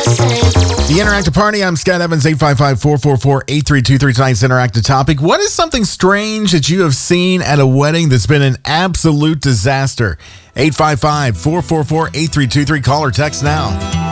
The Interactive Party, I'm Scott Evans, 855-444-8323. Tonight's Interactive topic. What is something strange that you have seen at a wedding that's been an absolute disaster? 855-444-8323. Call or text now.